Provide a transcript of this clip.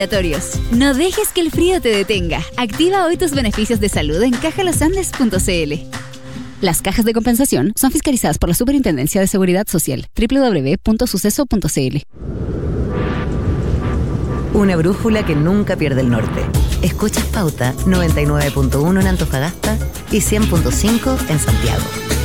No dejes que el frío te detenga. Activa hoy tus beneficios de salud en cajalosandes.cl. Las cajas de compensación son fiscalizadas por la Superintendencia de Seguridad Social. www.suceso.cl. Una brújula que nunca pierde el norte. Escuchas Pauta 99.1 en Antofagasta y 100.5 en Santiago.